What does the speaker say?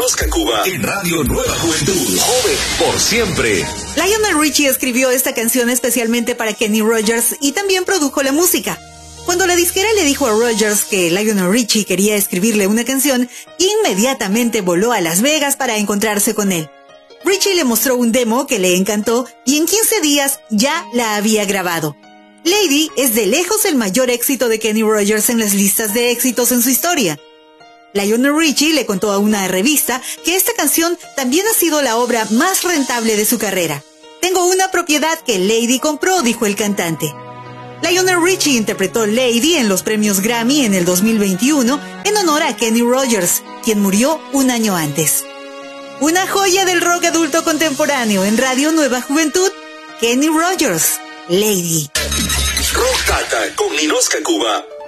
Ninosca Cuba en Radio Nueva Juventud. Joven por siempre. Lionel Richie escribió esta canción especialmente para Kenny Rogers y también produjo la música. Cuando la disquera le dijo a Rogers que Lionel Richie quería escribirle una canción, inmediatamente voló a Las Vegas para encontrarse con él. Richie le mostró un demo que le encantó y en 15 días ya la había grabado. Lady es de lejos el mayor éxito de Kenny Rogers en las listas de éxitos en su historia. Lionel Richie le contó a una revista que esta canción también ha sido la obra más rentable de su carrera. Tengo una propiedad que Lady compró, dijo el cantante. Lionel Richie interpretó Lady en los premios Grammy en el 2021 en honor a Kenny Rogers, quien murió un año antes. Una joya del rock adulto contemporáneo en Radio Nueva Juventud, Kenny Rogers, Lady. Rock Data con Ninosca Cuba.